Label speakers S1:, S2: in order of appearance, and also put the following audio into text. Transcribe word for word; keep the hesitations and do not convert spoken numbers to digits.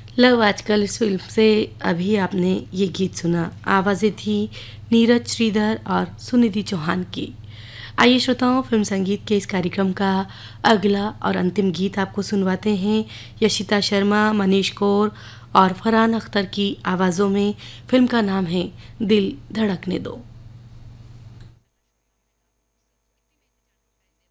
S1: Love आजकल इस film से अभी आपने ये गीत सुना। आवाज़ें थी नीरज श्रीधर और सुनिधि चौहान की। आइए श्रोताओं, फिल्म संगीत के इस कार्यक्रम का अगला और अंतिम गीत आपको सुनवाते हैं यशिता शर्मा, मनीष कौर और फरहान अख्तर की आवाज़ों में। फिल्म का नाम है दिल धड़कने दो।